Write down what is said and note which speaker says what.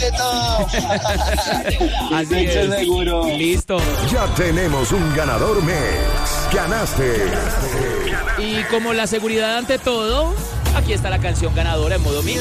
Speaker 1: ante todo.
Speaker 2: Así es.
Speaker 1: Seguro.
Speaker 2: Listo.
Speaker 3: Ya tenemos un ganador mes. Ganaste.
Speaker 2: Y como la seguridad ante todo, aquí está la canción ganadora en modo mix.